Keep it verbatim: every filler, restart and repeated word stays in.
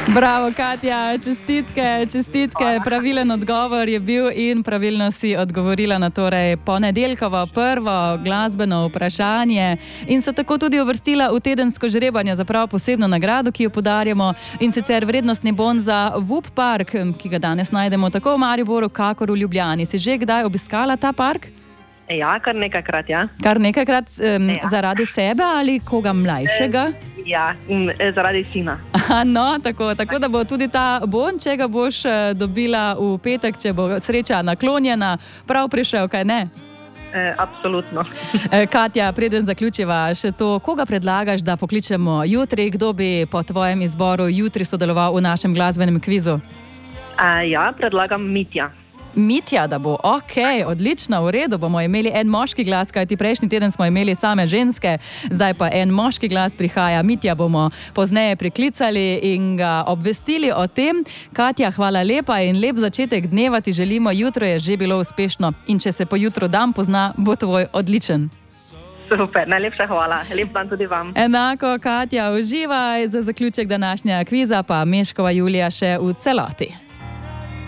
Bravo, Katja, čestitke, čestitke. Pravilen odgovor je bil in pravilno si odgovorila na torej ponedeljkovo prvo glasbeno vprašanje in se tako tudi uvrstila v tedensko žrebanje za prav posebno nagrado, ki jo podarjamo, in sicer vrednostni bon za V U P park, ki ga danes najdemo tako v Mariboru, kakor v Ljubljani. Si že kdaj obiskala ta park? Ja, kar nekajkrat, ja. Kar nekajkrat um, Ja. zaradi sebe ali koga mlajšega? Ja, in eh, zaradi sina. Aha, no, tako, tako da bo tudi ta bon, če ga boš eh, dobila v petek, če bo sreča naklonjena, prav prišel, kaj ne? Eh, absolutno. Eh, Katja, preden zaključiva še to, koga predlagaš, da pokličemo jutri, kdo bi po tvojem izboru jutri sodeloval v našem glasbenem kvizu? Eh, ja, predlagam Mitja. Mitja, da bo, ok, odlično, v redu, bomo imeli en moški glas, kajti prejšnji teden smo imeli same ženske, zdaj pa en moški glas prihaja. Mitja bomo pozneje priklicali in ga obvestili o tem. Katja, hvala lepa in lep začetek dneva ti želimo, jutro je že bilo uspešno in če se po jutru dan pozna, bo tvoj odličen. Super, najlepša hvala. Lep dan tudi vam. Enako, Katja, uživaj, za zaključek današnjega kviza pa Meškova Julija še v celoti.